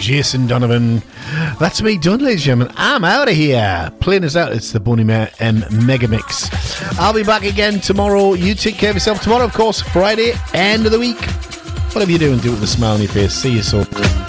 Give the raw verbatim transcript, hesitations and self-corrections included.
Jason Donovan. That's me done, ladies and gentlemen. I'm out of here. Playing us out. It's the Boney M Mega Mix. I'll be back again tomorrow. You take care of yourself. Tomorrow, of course, Friday, end of the week. Whatever you're doing, do it with a smile on your face. See you soon.